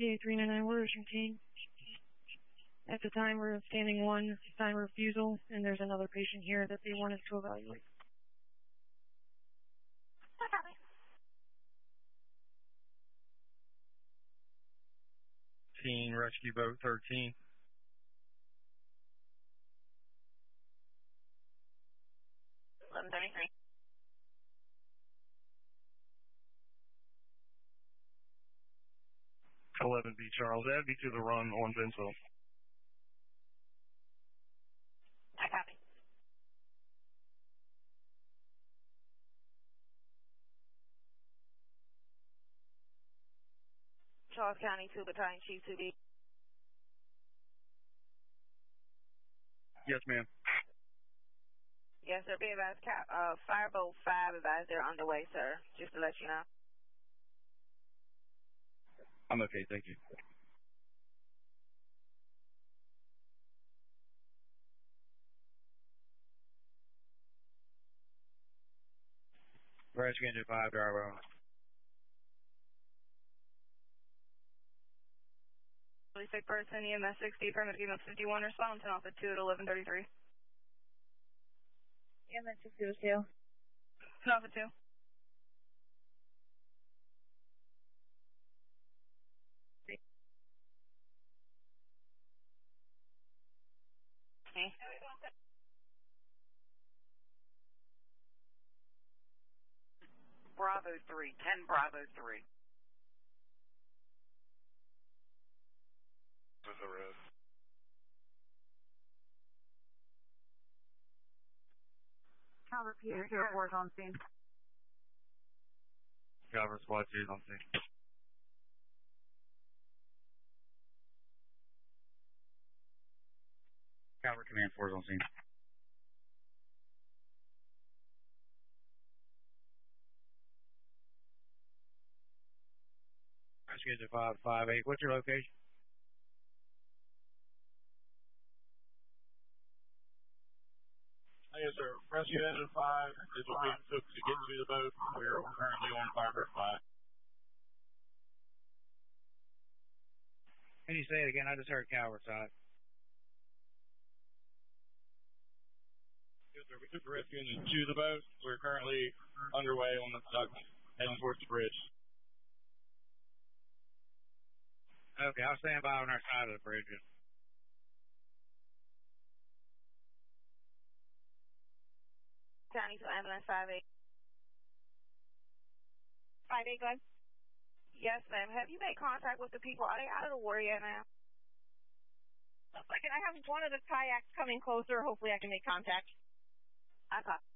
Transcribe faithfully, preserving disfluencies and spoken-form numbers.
A three nine nine, we're contained. At the time, we're standing one, sign refusal, and there's another patient here that they want us to evaluate. Team Rescue Boat thirteen. eleven thirty-three. eleven B Charles, add me to the run on Bensville. I copy. Charles County, two Battalion Chief two B. Yes, ma'am. Yes, sir. Be advised, Cap, uh, Fireboat five advised they're underway, sir. Just to let you know. I'm okay, thank you. Rescue Engine five, driver. Police sick person, E M S sixty, permit E M S fifty-one, respond to Alpha two at eleven thirty-three. E M S sixty was two. Alpha two. Okay. Bravo three, ten Bravo three. With the road. Calvert P A zero four is on scene. Calvert Squad two is on scene. Calvert Command four is on scene. Rescue Engine five, five, eight. What's your location? Yes, sir. Rescue Engine five is what we took to get to the boat. We're currently on Firebird five. Can you say it again? I just heard Calvert side. Yes, sir. We took the Rescue Engine to the boat. We're currently underway on the dock, heading towards the bridge. Okay, I'll stand by on our side of the bridge. County to ambulance five eight. five eight, go ahead. Yes, ma'am. Have you made contact with the people? Are they out of the water yet, ma'am? Second, I have one of the kayaks coming closer. Hopefully I can make contact. I copy.